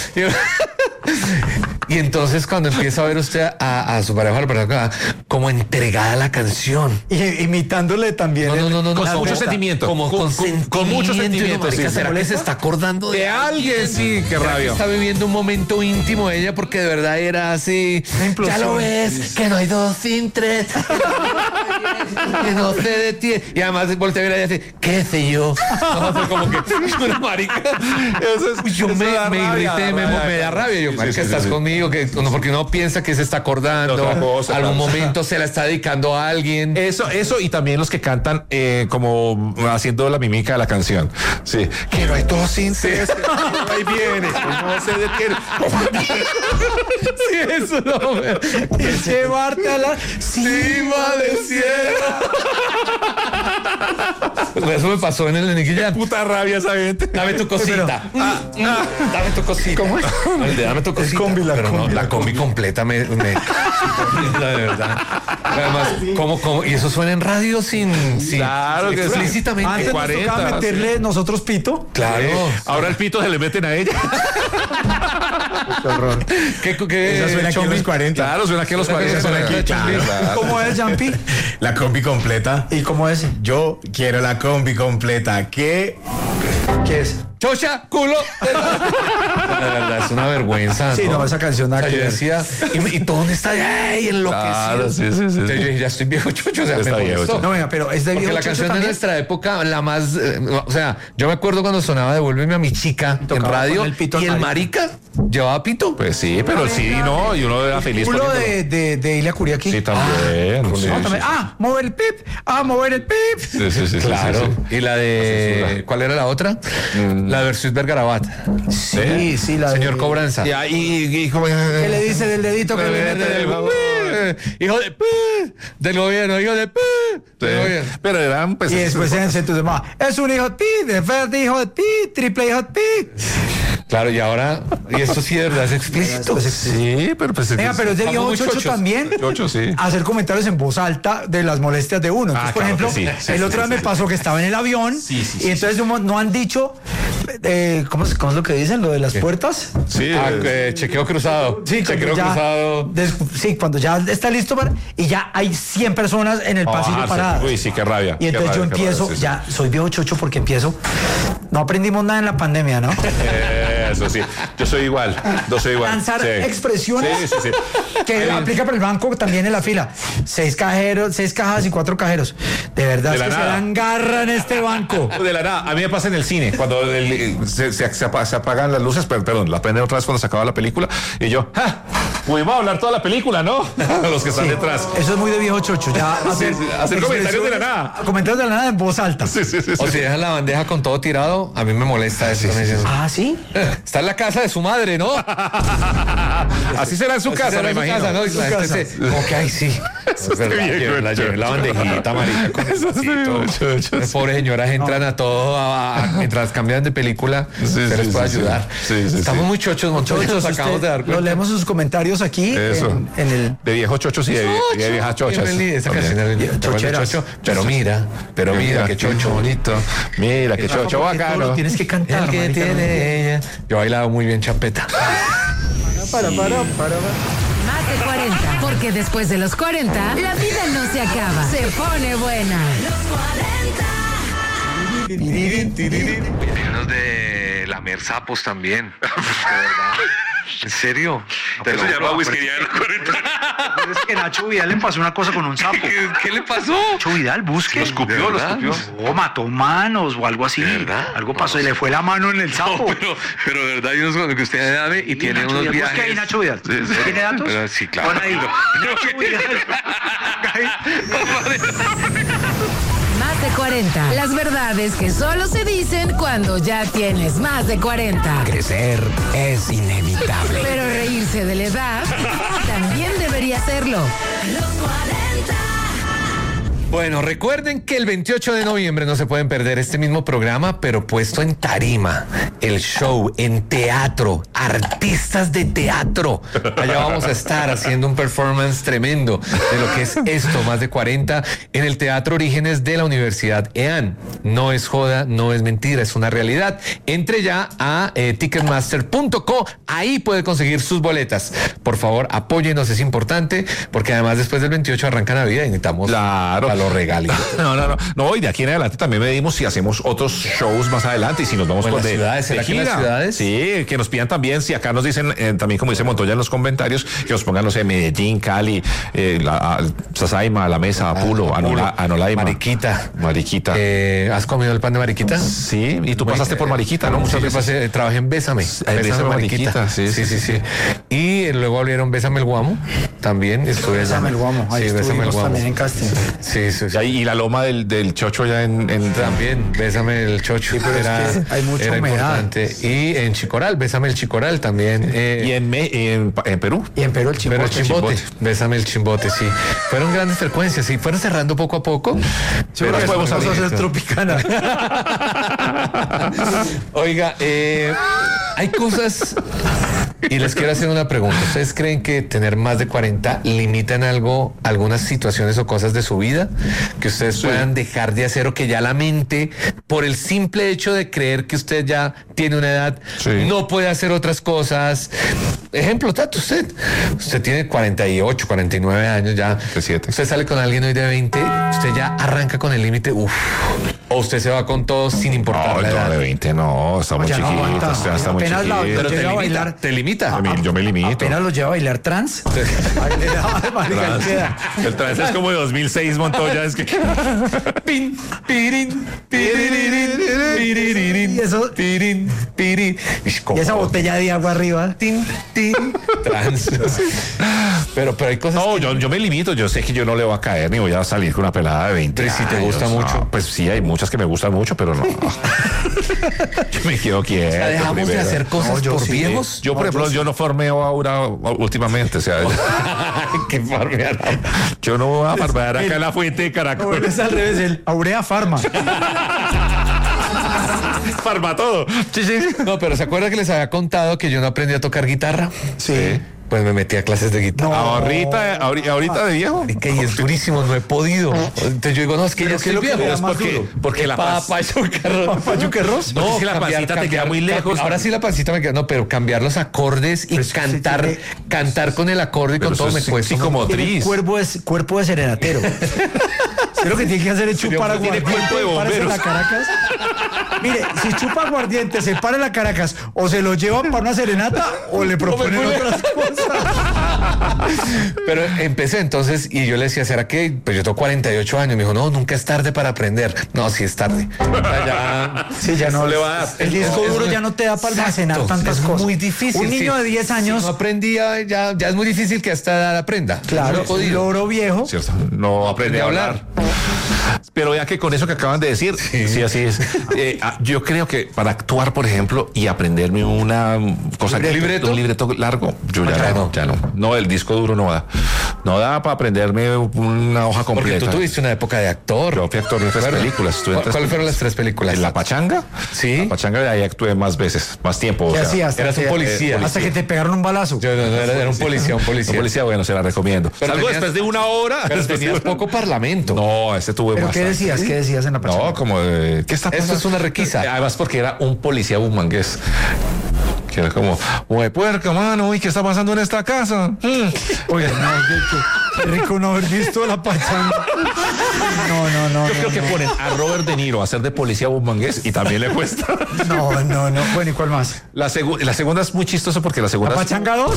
Speaker 1: Y entonces cuando empieza a ver usted a su pareja, la persona como entregada a la canción.
Speaker 3: Y imitándole también.
Speaker 1: No.
Speaker 5: Con
Speaker 3: la
Speaker 5: mucho
Speaker 3: nota.
Speaker 5: sentimiento.
Speaker 1: Como con
Speaker 5: mucho
Speaker 1: sentimiento.
Speaker 5: sentimiento.
Speaker 1: Marica,
Speaker 5: Sí.
Speaker 1: ¿será que se está acordando
Speaker 5: De alguien, sí, qué
Speaker 1: ¿Será que
Speaker 5: rabia.
Speaker 1: está viviendo un momento íntimo de ella porque de verdad era así?
Speaker 3: implosión.
Speaker 1: Ya lo ves, que no hay dos sin tres. Que no se detiene. Y además voltea a ver a ella y dice, ¿qué sé yo? No, o sea, como que una marica. Uy, yo me irrité, me da rabia. Yo,
Speaker 5: Sí,
Speaker 1: marica,
Speaker 5: sí,
Speaker 1: estás
Speaker 5: sí.
Speaker 1: conmigo, que porque uno piensa que se está acordando.
Speaker 5: Otra cosa,
Speaker 1: algún
Speaker 5: claro.
Speaker 1: momento se la está dedicando a alguien.
Speaker 5: Eso y también los que cantan como haciendo la mímica de la canción. Sí. Que no hay dos sin tres, que ahí viene, que no se detiene.
Speaker 1: Sí, eso no.
Speaker 3: Llevarte a la
Speaker 1: Cima del cielo. Eso me pasó en el Niquilla.
Speaker 5: Puta rabia esa gente.
Speaker 1: Dame tu cosita. Dame tu cosita. ¿Cómo es? Dame tu cosita.
Speaker 3: combi, la
Speaker 1: Pero no,
Speaker 3: combi,
Speaker 1: la combi completa me de verdad. Además, ¿cómo? Y eso suena en radio sin
Speaker 5: Claro que sí.
Speaker 1: explícitamente.
Speaker 3: Antes nos
Speaker 5: 40,
Speaker 3: tocaba meterle nosotros pito.
Speaker 1: Claro.
Speaker 5: Ahora el pito se le meten a ella.
Speaker 3: Qué horror.
Speaker 1: ¿Qué
Speaker 2: Esa suena aquí a los
Speaker 1: Chombi?
Speaker 2: 40.
Speaker 5: Claro, suena aquí a los 40.
Speaker 1: Suena aquí,
Speaker 5: Claro, claro.
Speaker 3: ¿Cómo es, Jampi?
Speaker 2: La combi completa.
Speaker 3: ¿Y cómo es?
Speaker 2: Yo quiero la combi completa. ¿Qué?
Speaker 3: ¿Qué es?
Speaker 1: Chocha, culo. La verdad, es una vergüenza.
Speaker 3: Sí, no, esa canción nada
Speaker 1: O sea,
Speaker 3: que
Speaker 1: yo
Speaker 3: ver.
Speaker 1: decía, y todo dónde está ay, enloquecido.
Speaker 5: Claro, sí.
Speaker 1: Entonces yo dije, ya estoy viejo chocho, o sea,
Speaker 5: Está
Speaker 1: me
Speaker 5: viejo,
Speaker 1: molestó.
Speaker 3: No, venga, pero es de
Speaker 1: Porque
Speaker 3: viejo
Speaker 1: la
Speaker 3: chocho
Speaker 1: canción de
Speaker 3: también.
Speaker 1: nuestra época, la más, o sea, yo me acuerdo cuando sonaba Devuélveme a mi chica en
Speaker 3: Tocaba
Speaker 1: radio
Speaker 3: con el pito
Speaker 1: y
Speaker 3: al
Speaker 1: el
Speaker 3: marica.
Speaker 1: marica ¿Llevaba pito?
Speaker 5: Pues sí, pero sí, no, y uno era feliz.
Speaker 3: Culo
Speaker 5: poniéndolo.
Speaker 3: de Ilia Kuriaki.
Speaker 5: Sí, también. Sí,
Speaker 3: No, también.
Speaker 5: sí.
Speaker 3: Mover el pip. Mover el pip.
Speaker 5: Sí,
Speaker 1: Claro.
Speaker 5: sí, sí.
Speaker 1: ¿Y la de cuál era la otra? La versus Vergarabat.
Speaker 3: Sí, la
Speaker 1: Señor
Speaker 3: de-
Speaker 1: Cobranza.
Speaker 5: Ya, y ¿cómo?
Speaker 3: ¿Qué le dice del dedito que le mete?
Speaker 1: Hijo de del gobierno, hijo de del gobierno.
Speaker 5: Pero eran pues.
Speaker 3: Y después se entonces más. Es un hijo de pi, de hijo de pi, triple hijo de pi.
Speaker 1: Claro, y ahora, y esto sí de verdad es explícito.
Speaker 5: Sí, pero pues.
Speaker 3: Venga, pero es de viejo
Speaker 1: muy
Speaker 3: chocho
Speaker 1: chochos.
Speaker 3: también.
Speaker 5: Chocho, sí.
Speaker 3: Hacer comentarios en voz alta de las molestias de uno. Entonces, por
Speaker 5: claro
Speaker 3: ejemplo,
Speaker 5: que sí.
Speaker 3: el otro día me pasó que estaba en el avión y entonces no han dicho, ¿cómo es lo que dicen? Lo de las puertas.
Speaker 5: Sí.
Speaker 1: Chequeo cruzado.
Speaker 3: Sí,
Speaker 1: chequeo cruzado.
Speaker 3: sí, cuando ya está listo y ya hay 100 personas en el pasillo paradas.
Speaker 5: Uy, sí, qué rabia.
Speaker 3: Y entonces yo empiezo,
Speaker 5: sí, sí.
Speaker 3: ya soy viejo chocho porque empiezo. No aprendimos nada en la pandemia, ¿no?
Speaker 5: Eso sí. Yo soy igual.
Speaker 3: Lanzar
Speaker 5: Sí.
Speaker 3: expresiones
Speaker 5: Sí.
Speaker 3: que aplica para el banco también en la fila. 6 cajas y 4 cajeros. De verdad,
Speaker 5: De
Speaker 3: es
Speaker 5: la
Speaker 3: que
Speaker 5: nada.
Speaker 3: se dan garra en este banco.
Speaker 5: De la nada, a mí me pasa en el cine, cuando se apagan las luces, perdón, la prenden otra vez cuando se acaba la película, y yo, pues vamos a hablar toda la película, ¿no? Los que están detrás.
Speaker 3: Eso es muy de viejo chocho. Ya
Speaker 5: hacer comentarios de la nada.
Speaker 3: Comentarios de la nada en voz alta.
Speaker 5: Sí.
Speaker 1: O si dejan la bandeja con todo tirado, a mí me molesta eso. Me dicen,
Speaker 3: Ah, ¿sí?
Speaker 1: está en la casa de su madre, ¿no?
Speaker 5: Así será en su casa,
Speaker 1: Será
Speaker 5: me
Speaker 1: en su
Speaker 5: imagino.
Speaker 1: casa, ¿no? Y la gente se, como que, ay, sí. Es verdad, llevé la bandejita, marica, con el vasito. Las pobres señoras entran a todo, mientras cambian de película, se les puede ayudar.
Speaker 5: Sí.
Speaker 1: Estamos muy chochos, muchachos, nos acabamos de dar
Speaker 3: Lo
Speaker 1: cuenta.
Speaker 3: leemos sus comentarios aquí
Speaker 5: Eso.
Speaker 3: en el...
Speaker 5: De viejos chochos y de viejas chochas.
Speaker 1: Esa canción era bien
Speaker 3: Chocheras.
Speaker 1: chocho, pero mira, qué chocho bonito.
Speaker 5: Mira, qué chocho
Speaker 3: Porque todo
Speaker 5: bacano.
Speaker 3: lo tienes que cantar.
Speaker 1: El que
Speaker 3: marica,
Speaker 1: tiene ella. Yo he bailado muy bien champeta.
Speaker 3: Para.
Speaker 4: Más de 40, porque después de los 40, la vida no se acaba, se pone buena.
Speaker 1: Hay unos de lamer sapos también. De verdad. ¿En serio?
Speaker 5: Eso se llama whiskería de los 40.
Speaker 6: Es que Nacho Vidal le pasó una cosa con un sapo.
Speaker 1: ¿Qué le pasó?
Speaker 6: Nacho Vidal, busque.
Speaker 5: Lo escupió.
Speaker 6: O mató manos o algo así.
Speaker 1: ¿De verdad?
Speaker 6: Algo pasó y le fue la mano en el sapo.
Speaker 1: Pero de verdad hay unos con los que usted sabe y tiene
Speaker 6: Nacho
Speaker 1: unos
Speaker 6: Vidal,
Speaker 1: viajes.
Speaker 6: busque ahí Nacho Vidal. ¿Tiene datos?
Speaker 1: Pero sí, claro.
Speaker 6: Pon ahí. Nacho Vidal.
Speaker 4: Más de 40, las verdades que solo se dicen cuando ya tienes más de 40.
Speaker 3: Crecer es inevitable.
Speaker 4: Pero reírse de la edad también debería hacerlo.
Speaker 1: Bueno, recuerden que el 28 de noviembre no se pueden perder este mismo programa, pero puesto en tarima, el show en teatro, artistas de teatro. Allá vamos a estar haciendo un performance tremendo de lo que es esto, más de 40, en el Teatro Orígenes de la Universidad EAN. No es joda, no es mentira, es una realidad. Entre ya a ticketmaster.co, ahí puede conseguir sus boletas. Por favor, apóyenos, es importante, porque además después del 28 arranca Navidad y necesitamos
Speaker 5: Claro.
Speaker 1: los regalitos.
Speaker 5: No, y de aquí en adelante también medimos si hacemos otros shows más adelante y si nos vamos
Speaker 1: ¿En
Speaker 5: con
Speaker 1: las ciudades? ¿Será que en las
Speaker 5: gira.
Speaker 1: ciudades?
Speaker 5: Sí, que nos pidan también, si acá nos dicen, también como dice Montoya en los comentarios, que nos pongan, no sé, Medellín, Cali, Sasaima, La Mesa, Apulo, Anolaima.
Speaker 1: Mariquita. ¿Has comido el pan de Mariquita?
Speaker 5: Sí, y tú pasaste por Mariquita, ¿no?
Speaker 1: Sí,
Speaker 5: Muchas
Speaker 1: yo
Speaker 5: veces.
Speaker 1: trabajé en Bésame.
Speaker 5: Bésame Mariquita, sí.
Speaker 1: Y luego abrieron Bésame el Guamo. También estuve allá.
Speaker 3: Bésame el Guamo. Ahí
Speaker 1: Sí, Bésame el
Speaker 3: estuvimos
Speaker 1: Guamo.
Speaker 3: también en casting.
Speaker 1: Sí.
Speaker 5: Y la loma del Chocho ya en
Speaker 1: También, Bésame el Chocho.
Speaker 3: pero es que hay mucha
Speaker 1: era
Speaker 3: humedad.
Speaker 1: importante. Y en Chicoral, Bésame el Chicoral también.
Speaker 5: y en Perú.
Speaker 3: Y en Perú el
Speaker 1: Pero
Speaker 3: chimbote.
Speaker 1: el chimbote, Bésame el Chimbote, sí. Fueron grandes frecuencias, sí. Fueron cerrando poco a poco.
Speaker 3: Pero
Speaker 1: Pero
Speaker 3: podemos
Speaker 1: es muy
Speaker 3: hacer
Speaker 1: bonito.
Speaker 3: Tropicana.
Speaker 1: Oiga, hay cosas, y les quiero hacer una pregunta. ¿Ustedes creen que tener más de 40 limita en algo, algunas situaciones o cosas de su vida que ustedes puedan dejar de hacer, o que ya la mente, por el simple hecho de creer que usted ya tiene una edad, no puede hacer otras cosas? Ejemplo, Tato, usted tiene 48, 49 años ya.
Speaker 5: 37.
Speaker 1: Usted sale con alguien hoy de 20 usted ya arranca con el límite, o usted se va con todo sin importar
Speaker 5: No,
Speaker 1: la edad.
Speaker 5: de 20 no, está muy
Speaker 3: Ya no
Speaker 5: chiquito,
Speaker 3: aguanta.
Speaker 5: está muy
Speaker 3: Apenas
Speaker 5: chiquito.
Speaker 1: Pero
Speaker 3: llega a bailar.
Speaker 1: te limita.
Speaker 5: Yo me limito.
Speaker 3: Apenas los lleva a bailar trans. Ahí le da, marica,
Speaker 5: Trans.
Speaker 3: queda.
Speaker 5: El trance es como de 2006, Montoya, es que...
Speaker 1: Pin, pirin, piriririn, piriririn,
Speaker 3: Y eso-
Speaker 1: pirin, pirin.
Speaker 3: Y esa botella de agua arriba.
Speaker 1: Tin, tin, trans. Pero hay cosas.
Speaker 5: No, yo me limito, yo sé que yo no le voy a caer ni voy a salir con una pelada de 20
Speaker 1: Pero si te
Speaker 5: años,
Speaker 1: gusta
Speaker 5: no,
Speaker 1: mucho.
Speaker 5: pues sí, hay muchas que me gustan mucho, pero no. Yo me quedo quieto.
Speaker 1: Ya dejamos de
Speaker 5: primero.
Speaker 1: hacer cosas
Speaker 3: No, yo
Speaker 1: por
Speaker 3: sí.
Speaker 1: viejos.
Speaker 5: Yo, por ejemplo, yo no farmeo ahora últimamente, o sea,
Speaker 1: Qué farmear.
Speaker 5: yo no voy a farmear acá en la fuente de
Speaker 3: No,
Speaker 5: Caracol.
Speaker 3: es al revés, el Aurea Pharma.
Speaker 5: Farma todo. Sí, sí.
Speaker 1: No, pero ¿se acuerda que les había contado que yo no aprendí a tocar guitarra?
Speaker 3: Sí.
Speaker 1: Pues me metí a clases de guitarra.
Speaker 5: Ahorita de viejo.
Speaker 1: Marica, y es durísimo, no he podido. Entonces yo digo, no, es que ya estoy
Speaker 3: lo que
Speaker 1: viejo.
Speaker 3: le da
Speaker 1: Es
Speaker 3: más
Speaker 1: porque,
Speaker 3: duro?
Speaker 5: Porque la
Speaker 3: ¿Payuquerros?
Speaker 1: No,
Speaker 5: es que la pancita te queda muy lejos.
Speaker 1: Ahora sí la pancita me queda. No, pero cambiar los acordes y
Speaker 3: Pues sí,
Speaker 1: cantar,
Speaker 3: tiene-
Speaker 1: cantar con el acorde y
Speaker 5: Pero
Speaker 1: con todo
Speaker 5: eso
Speaker 1: me
Speaker 5: es
Speaker 1: cuesta.
Speaker 5: psicomotriz.
Speaker 3: Cuerpo de serenatero. Creo que tiene que hacer es chupar
Speaker 5: Tiene
Speaker 3: aguardiente
Speaker 5: cuerpo de
Speaker 3: y pararse en la
Speaker 5: bomberos.
Speaker 3: Caracas. Mire, si chupa aguardiente, se para en la Caracas, o se lo llevan para una serenata, o le proponen otras cosas.
Speaker 1: Pero empecé entonces y yo le decía, ¿será que? Pues yo tengo 48 años. Me dijo, no, nunca es tarde para aprender. No, sí es tarde. O sea, ya,
Speaker 3: Sí, ya no
Speaker 5: le va a dar.
Speaker 3: El disco duro ya no te da para almacenar
Speaker 1: Exacto,
Speaker 3: tantas
Speaker 1: es
Speaker 3: cosas.
Speaker 1: muy difícil.
Speaker 3: Un niño
Speaker 1: sí.
Speaker 3: de 10 años,
Speaker 1: Si no aprendía, ya es muy difícil que a esta edad aprenda.
Speaker 3: claro,
Speaker 1: No he podido.
Speaker 3: loro viejo.
Speaker 5: ¿Cierto? No aprende a hablar. Pero ya que con eso que acaban de decir, sí, así es. Yo creo que para actuar, por ejemplo, y aprenderme una cosa,
Speaker 1: ¿Un libreto?
Speaker 5: un libreto largo, yo
Speaker 1: ya
Speaker 5: ya no. No, el disco duro no da. No da para aprenderme una hoja
Speaker 1: Porque
Speaker 5: completa.
Speaker 1: tú tuviste una época de actor.
Speaker 5: Yo fui actor en 3
Speaker 1: Claro.
Speaker 5: películas. estuve en tres
Speaker 1: ¿Cuáles fueron las 3 películas?
Speaker 5: En La Pachanga.
Speaker 1: Sí.
Speaker 5: La Pachanga, de ahí actué más veces, más tiempo. o
Speaker 3: ¿Qué
Speaker 5: sea,
Speaker 3: hacías?
Speaker 1: eras un policía.
Speaker 3: Hasta que te pegaron un balazo.
Speaker 1: Yo no, era un policía, un
Speaker 5: Un
Speaker 1: policía.
Speaker 5: policía, bueno, se la recomiendo.
Speaker 1: Pero
Speaker 5: Salgo
Speaker 1: tenías-
Speaker 5: después de una hora.
Speaker 1: Pero
Speaker 5: después de
Speaker 1: tenías
Speaker 5: una-
Speaker 1: poco parlamento.
Speaker 5: No, ese tuve
Speaker 3: ¿Pero
Speaker 5: más.
Speaker 3: qué decías? ¿Qué decías en la pachanga?
Speaker 5: No, como de, ¿qué está pasando?
Speaker 1: Esto es una requisa.
Speaker 5: Además porque era un policía bumangués. Que era como, güey, puerca, mano, ¿y qué está pasando en esta casa?
Speaker 3: Oye, no, qué rico no haber visto la pachanga. No.
Speaker 5: Yo creo que ponen a Robert De Niro a hacer de policía bumangués y también le cuesta.
Speaker 3: No. Bueno, ¿y cuál más?
Speaker 5: La segunda es muy chistosa porque la
Speaker 3: ¿La
Speaker 5: segunda
Speaker 3: pachanga 2?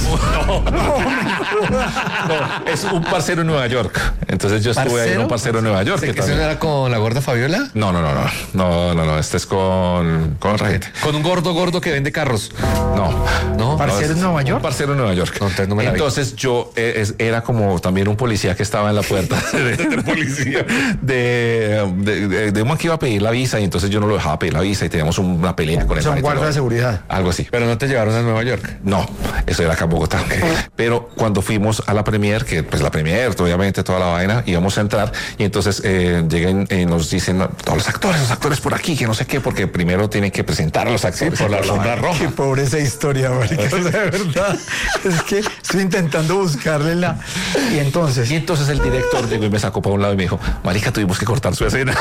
Speaker 5: no, es un parcero en Nueva York. Entonces yo estuve ahí en un parcero en Nueva York.
Speaker 1: ¿Que
Speaker 5: que
Speaker 1: ese
Speaker 5: también-
Speaker 1: no era con la gorda Fabiola?
Speaker 5: No, este es con otra gente.
Speaker 1: Con un gordo que vende carros.
Speaker 5: No.
Speaker 3: ¿Parcero en Nueva York?
Speaker 5: Un parcero en Nueva York.
Speaker 1: No, entonces no me la vi.
Speaker 5: Entonces yo era como también un policía que estaba en la puerta de policía de un man que iba a pedir la visa y entonces yo no lo dejaba pedir la visa y teníamos una pelea con el
Speaker 3: Son
Speaker 5: man y todo
Speaker 3: guardia
Speaker 5: lo-
Speaker 3: de seguridad.
Speaker 5: Algo así.
Speaker 1: Pero no te llevaron a Nueva York.
Speaker 5: No, eso era acá en Bogotá. Pero cuando fuimos a la premier, que pues la premier, obviamente toda la vaina, íbamos a entrar y entonces llegan y nos dicen, "No, todos los actores por aquí, que no sé qué, porque primero tienen que presentar a los actores
Speaker 1: por la alfombra
Speaker 5: vaina".
Speaker 1: roja.
Speaker 3: Qué pobre esa historia, marica. De verdad. Es que estoy intentando buscarle la. Y entonces.
Speaker 5: Y entonces el director llegó y me sacó para un lado y me dijo, marica, tuvimos que cortar su escena.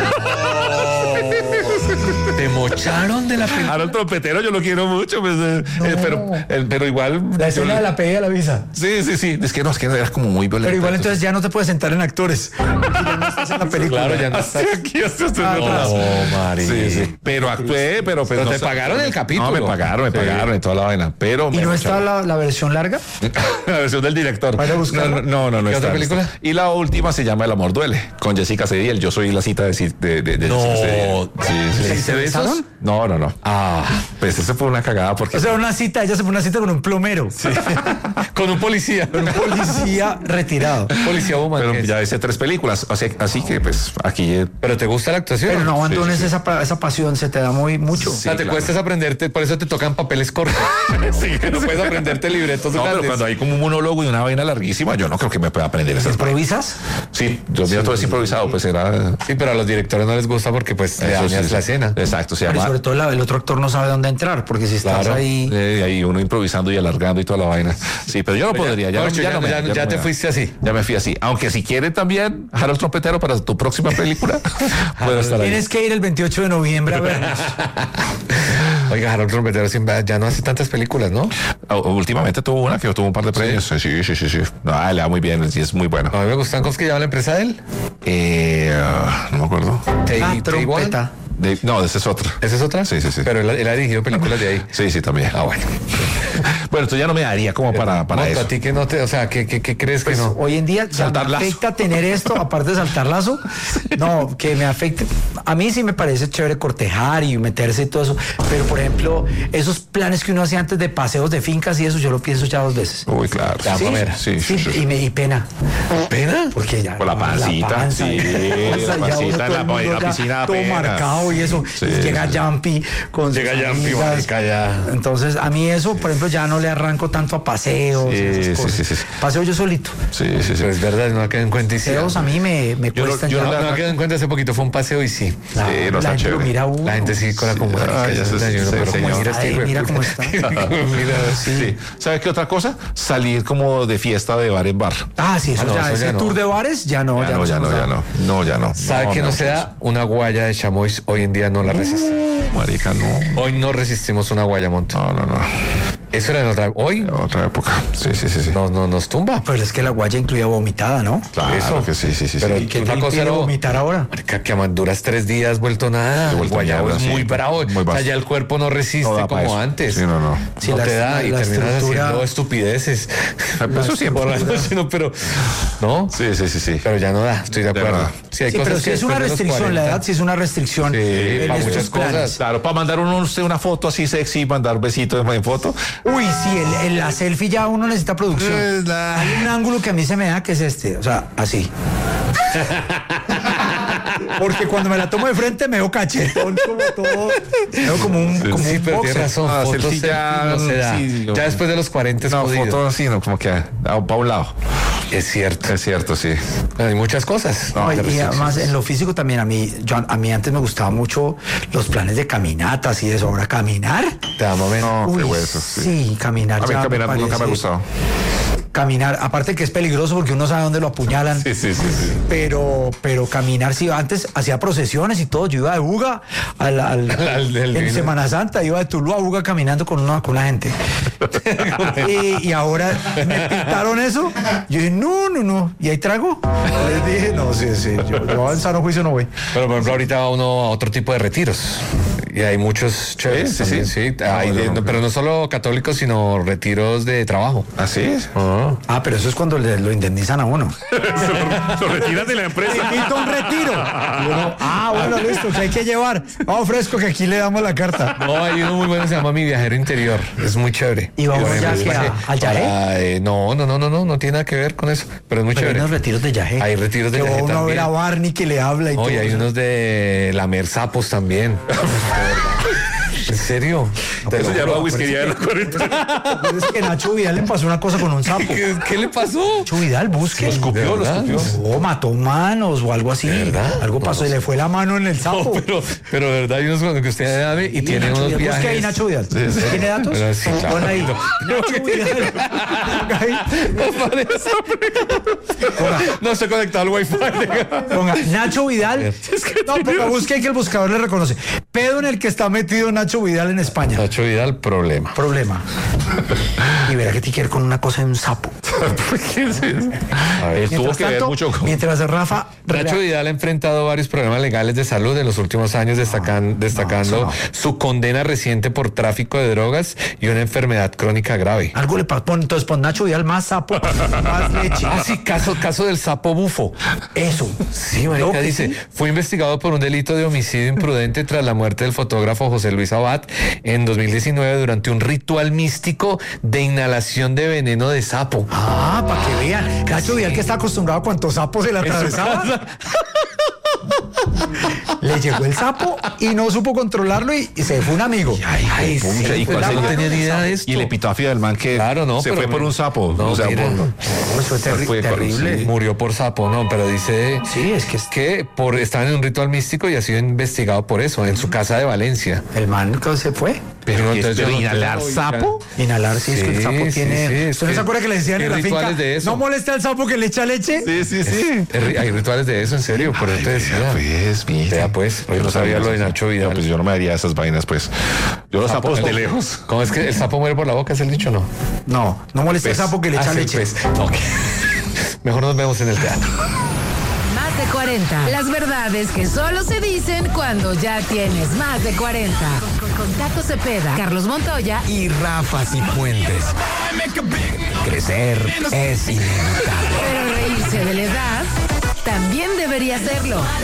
Speaker 1: Te mocharon de la película.
Speaker 5: Ahora el trompetero yo lo quiero mucho, pues, pero igual...
Speaker 3: La escena de la pedida de la visa.
Speaker 5: Sí. Es que era como muy violento.
Speaker 3: Pero igual entonces ya no te puedes sentar en actores. Ya no estás en la película.
Speaker 1: Claro, ya no
Speaker 5: Hasta
Speaker 1: estás.
Speaker 5: aquí, hasta usted
Speaker 3: Ah,
Speaker 5: no
Speaker 3: atrás.
Speaker 1: María.
Speaker 5: Sí. Pero actué, pero pues,
Speaker 1: Pero
Speaker 5: no
Speaker 1: te
Speaker 5: sé.
Speaker 1: pagaron el capítulo.
Speaker 5: No, me pagaron y toda la vaina. Pero
Speaker 3: ¿Y
Speaker 5: me
Speaker 3: no está
Speaker 5: mocharon.
Speaker 3: la versión larga?
Speaker 5: La versión del director.
Speaker 3: Vaya a buscarla.
Speaker 5: No
Speaker 1: ¿Qué
Speaker 5: está.
Speaker 1: otra película?
Speaker 5: Y la última se llama El amor duele, con Jessica Cediel. Yo soy la cita de Jessica Cediel. Sí.
Speaker 1: ¿Se besaron?
Speaker 5: No.
Speaker 1: Ah,
Speaker 5: Pues eso fue una cagada porque...
Speaker 3: O sea, ella se fue una cita con un plomero.
Speaker 1: con un policía.
Speaker 3: Con un policía retirado.
Speaker 1: Policía woman.
Speaker 5: pero
Speaker 1: que es.
Speaker 5: ya hice 3 películas, así que pues aquí...
Speaker 1: ¿Pero te gusta la actuación?
Speaker 3: Pero no abandones
Speaker 5: sí.
Speaker 3: esa pasión, se te da mucho.
Speaker 1: O sea, te
Speaker 5: claro.
Speaker 1: cuesta es aprenderte, por eso te tocan papeles cortos. Que no puedes aprenderte libretos
Speaker 5: No, pero
Speaker 1: grandes.
Speaker 5: cuando hay como un monólogo y una vaina larguísima, yo no creo que me pueda aprender esas vainas.
Speaker 3: ¿Improvisas?
Speaker 5: Sí, yo mira todo es improvisado, pues era...
Speaker 1: Sí, pero a los directores no les gusta porque pues le
Speaker 5: Eso
Speaker 1: dañas
Speaker 5: sí,
Speaker 1: la escena.
Speaker 5: Exacto, se
Speaker 3: Pero
Speaker 5: llama...
Speaker 3: sobre todo el otro actor no sabe dónde entrar, porque si estás
Speaker 1: Claro.
Speaker 3: ahí.
Speaker 5: Ahí uno improvisando y alargando y toda la vaina. Sí, pero yo no podría. Ya
Speaker 1: ya te fuiste así.
Speaker 5: Ya me fui así. Aunque si quieren también, Harold Trompetero, para tu próxima película, puedo estar ahí.
Speaker 3: Tienes que ir el 28 de noviembre a vernos.
Speaker 1: Oiga, Harold Trompetero ya no hace tantas películas, ¿no?
Speaker 5: Últimamente tuvo una que tuvo un par de premios. Sí. No, le va muy bien, sí, es muy bueno.
Speaker 1: A mí me gustan cosas que lleva la empresa de él.
Speaker 5: No me acuerdo.
Speaker 3: Trompeta.
Speaker 5: No, esa es otra.
Speaker 1: ¿Esa es otra?
Speaker 5: Sí.
Speaker 1: Pero él ha dirigido películas de ahí.
Speaker 5: Sí, también.
Speaker 1: Ah, bueno.
Speaker 5: Bueno, entonces ya no me daría como para eso.
Speaker 1: ¿A ti que no te, o sea, ¿qué crees
Speaker 3: Pues
Speaker 1: que no?
Speaker 3: hoy en día ya me afecta tener esto, aparte de saltar lazo. No, que me afecte. A mí sí me parece chévere cortejar y meterse y todo eso. Pero, por ejemplo, esos planes que uno hacía antes de paseos de fincas y eso, yo lo pienso ya 2 veces.
Speaker 5: Uy, claro.
Speaker 3: Sí. Y pena.
Speaker 1: ¿Pena?
Speaker 3: Porque ya.
Speaker 5: Por la pancita. Sí, la pancita en la piscina.
Speaker 3: Todo marcado y eso.
Speaker 5: Sí,
Speaker 3: y llega Jumpy con sus amigas.
Speaker 1: marica, ya.
Speaker 3: Entonces, a mí eso, por ejemplo, ya no le arranco tanto a paseos.
Speaker 5: Sí.
Speaker 3: Paseo yo solito.
Speaker 5: Sí.
Speaker 1: Pero es verdad, no ha quedado en cuenta y sí.
Speaker 3: Paseos a mí me cuestan
Speaker 1: Yo
Speaker 3: ya.
Speaker 1: no ha quedado en cuenta, hace poquito fue un paseo y sí.
Speaker 5: no está
Speaker 3: la gente lo
Speaker 5: chévere.
Speaker 3: mira uno.
Speaker 1: La gente sí con la común.
Speaker 3: Mira cómo está.
Speaker 5: Sí. ¿Sabes qué otra cosa? Salir como de fiesta de bar en bar.
Speaker 3: Ah, sí, eso
Speaker 1: no,
Speaker 3: ya,
Speaker 1: eso
Speaker 3: ese
Speaker 1: ya no.
Speaker 3: tour de bares, ya no.
Speaker 5: Ya no.
Speaker 1: ¿Sabe que no se da? Una guaya de chamois hoy en día no la resiste.
Speaker 5: Marica, no.
Speaker 1: Hoy no resistimos una guaya, Monto.
Speaker 5: No.
Speaker 1: Eso era en hoy
Speaker 5: Otra época. Sí.
Speaker 1: no nos tumba.
Speaker 3: Pero es que la guaya incluía vomitada, ¿no?
Speaker 5: Claro
Speaker 1: Eso.
Speaker 5: que sí.
Speaker 1: Pero
Speaker 3: ¿Y qué
Speaker 1: una
Speaker 3: te
Speaker 1: cosa
Speaker 3: impide
Speaker 1: era
Speaker 3: vomitar ahora?
Speaker 1: Marica, que duras 3 días vuelto nada.
Speaker 5: Sí,
Speaker 1: El
Speaker 5: vuelto
Speaker 1: guayabo
Speaker 5: mierda,
Speaker 1: es
Speaker 5: sí.
Speaker 1: muy bravo.
Speaker 5: Muy
Speaker 1: o sea,
Speaker 5: vasto.
Speaker 1: ya el cuerpo no resiste
Speaker 5: No da pa'
Speaker 1: como
Speaker 5: eso.
Speaker 1: antes.
Speaker 5: Sí, no.
Speaker 3: Sí,
Speaker 1: no
Speaker 3: la-
Speaker 1: te da y
Speaker 3: la
Speaker 1: terminas
Speaker 3: estructura-
Speaker 1: haciendo estupideces.
Speaker 5: Eso siempre.
Speaker 1: Por la noche, no, pero no.
Speaker 5: Sí.
Speaker 1: Pero ya no da, estoy de acuerdo.
Speaker 5: verdad.
Speaker 1: Sí, hay
Speaker 3: Sí,
Speaker 1: cosas
Speaker 3: pero si
Speaker 1: que
Speaker 3: es una
Speaker 1: después de los
Speaker 3: restricción, la
Speaker 1: 40,
Speaker 3: edad sí es una restricción. en
Speaker 1: para
Speaker 3: estos
Speaker 1: muchas cosas.
Speaker 3: planes.
Speaker 5: Claro, para mandar usted una foto así sexy, mandar besitos en foto.
Speaker 3: Uy, sí, la selfie ya uno necesita producción. Hay un ángulo que a mí se me da que es este, o sea, así. Porque cuando me la tomo de frente me veo cachetón como todo. Me veo como un, como
Speaker 1: Sí,
Speaker 3: un
Speaker 1: pero
Speaker 3: boxer.
Speaker 1: tienes razón,
Speaker 5: Ah,
Speaker 1: fotos
Speaker 5: selfie ya,
Speaker 1: no se da.
Speaker 5: sí,
Speaker 1: Ya después de los 40 es
Speaker 5: No,
Speaker 1: jodido.
Speaker 5: foto así, no, como que para un lado.
Speaker 1: Es cierto.
Speaker 5: Es cierto, sí.
Speaker 1: Hay muchas cosas.
Speaker 3: No,
Speaker 1: de
Speaker 3: y
Speaker 1: restricciones.
Speaker 3: además en lo físico también a mí antes me gustaba mucho los planes de caminatas y eso. Ahora caminar.
Speaker 1: Te da momento.
Speaker 5: No,
Speaker 3: Uy,
Speaker 5: qué hueso, sí.
Speaker 3: sí, caminar.
Speaker 5: A mí
Speaker 3: ya
Speaker 5: caminar nunca me ha
Speaker 3: parece-
Speaker 5: gustado.
Speaker 3: Caminar, aparte que es peligroso porque uno sabe dónde lo apuñalan.
Speaker 5: Sí.
Speaker 3: Pero caminar, sí, antes hacía procesiones y todo. Yo iba de Buga en
Speaker 1: vino.
Speaker 3: Semana Santa, iba de Tuluá a Buga caminando con la gente. y ahora me pintaron eso. Yo dije, no. ¿Y hay trago? Les dije, no, sí. Yo en sano juicio no voy.
Speaker 1: Pero por ejemplo, ahorita va uno a otro tipo de retiros. Y hay muchos chéveres.
Speaker 5: Sí.
Speaker 1: también, sí. Hay pero no solo católicos, sino retiros de trabajo.
Speaker 5: ¿Así es?
Speaker 3: Ah, pero eso es cuando lo indemnizan a uno.
Speaker 2: Lo retiras de la empresa.
Speaker 3: Invito a un retiro. Y uno, bueno, listo, que hay que llevar. Vamos fresco que aquí le damos la carta.
Speaker 1: No, hay uno muy bueno que se llama Mi Viajero Interior. Es muy chévere.
Speaker 3: ¿Y vamos
Speaker 1: Por
Speaker 3: ya
Speaker 1: ejemplo,
Speaker 3: que al Yajé?
Speaker 1: No tiene nada que ver con eso. Pero es muy
Speaker 3: Pero hay
Speaker 1: chévere.
Speaker 3: unos retiros de Yajé.
Speaker 1: Hay retiros de
Speaker 3: Que
Speaker 1: Yajé
Speaker 3: uno a ver
Speaker 1: también.
Speaker 3: a Barney que le habla y todo.
Speaker 1: Oye, hay unos de lamer sapos también. ¿En serio? Te
Speaker 2: Eso
Speaker 1: lo
Speaker 2: llama
Speaker 1: juro.
Speaker 2: whiskería de la 40.
Speaker 3: Pues es que Nacho Vidal le pasó una cosa con un sapo.
Speaker 1: ¿Qué le pasó?
Speaker 3: Nacho Vidal, busque.
Speaker 1: ¿De verdad?
Speaker 3: No, mató manos o algo así.
Speaker 1: verdad?
Speaker 3: Algo pasó y le fue la mano en el sapo.
Speaker 1: Pero de verdad hay unos con que usted sabe y tiene
Speaker 3: Nacho
Speaker 1: unos
Speaker 3: Vidal, busque ahí
Speaker 1: viajes.
Speaker 3: Nacho Vidal. ¿Tiene datos?
Speaker 1: Pero sí, claro.
Speaker 3: Pon ahí. Nacho Vidal. Ponga ahí.
Speaker 1: No estoy conectado al wifi.
Speaker 3: Ponga Nacho Vidal. No, pero busque que el buscador le reconoce. Pedo en el que está metido Nacho Vidal en España.
Speaker 1: Nacho Vidal, problema.
Speaker 3: Problema. Y verá que tiene que ver con una cosa de un sapo.
Speaker 1: A ver,
Speaker 5: Tuvo
Speaker 3: Mientras
Speaker 5: que ver
Speaker 3: tanto,
Speaker 5: mucho con...
Speaker 3: mientras Rafa...
Speaker 1: Nacho Vidal ha enfrentado varios problemas legales de salud en los últimos años, destacando su condena reciente por tráfico de drogas y una enfermedad crónica grave.
Speaker 3: Algo le pasó. Entonces pon Nacho Vidal más sapo, más leche.
Speaker 1: Ah, sí, caso del sapo bufo.
Speaker 3: Eso.
Speaker 1: Sí, marica,
Speaker 3: Creo que
Speaker 1: dice,
Speaker 3: sí.
Speaker 1: fue investigado por un delito de homicidio imprudente tras la muerte del fotógrafo José Luis Abad en 2019 durante un ritual místico de inhalación de veneno de sapo.
Speaker 3: Ah, para que vean. Nacho Vidal que está acostumbrado a cuántos sapos se le atravesaban. Le llegó el sapo y no supo controlarlo y se fue un amigo.
Speaker 1: Ay,
Speaker 5: pucha,
Speaker 1: sí,
Speaker 5: ¿y cuál
Speaker 1: yo
Speaker 5: es
Speaker 1: no
Speaker 5: el-
Speaker 1: tenía ni idea de esto.
Speaker 5: Y el epitafio del man que
Speaker 1: Claro, no,
Speaker 5: se
Speaker 1: pero
Speaker 5: fue por un sapo.
Speaker 1: No,
Speaker 5: o sea,
Speaker 1: mira.
Speaker 3: Eso es
Speaker 5: fue-
Speaker 3: terrible.
Speaker 5: sí.
Speaker 1: Murió por sapo, no, pero dice
Speaker 3: Sí, es que
Speaker 1: estaba en un ritual místico y ha sido investigado por eso en su casa de Valencia.
Speaker 3: el man que se fue.
Speaker 5: Pero
Speaker 2: entonces
Speaker 5: pero
Speaker 2: yo no
Speaker 5: inhalar
Speaker 2: tengo,
Speaker 5: sapo.
Speaker 3: Inhalar, sí, es que el sapo tiene.
Speaker 2: sí,
Speaker 3: ¿Usted no se acuerda que le decían en la finca?
Speaker 2: rituales de eso.
Speaker 3: ¿No molesta al sapo que le echa leche?
Speaker 5: Sí.
Speaker 2: Hay rituales de eso, en serio, por eso te decía.
Speaker 5: Pues, mira.
Speaker 2: Vea, pues, yo no sabía lo de Nacho Vidal.
Speaker 5: No, pues yo no me haría esas vainas, pues. Yo los sapos de lejos.
Speaker 2: ¿Cómo es que el sapo muere por la boca? ¿Es el dicho, no?
Speaker 3: No molesta al sapo que le echa
Speaker 2: sí,
Speaker 3: leche.
Speaker 2: pues. Ok. Mejor nos vemos en el teatro.
Speaker 4: Más de 40. Las verdades que solo se dicen cuando ya tienes más de 40. Con Tato Cepeda, Carlos Montoya
Speaker 7: Y Rafa Cifuentes. Crecer es inevitable.
Speaker 4: pero reírse de la edad también debería serlo.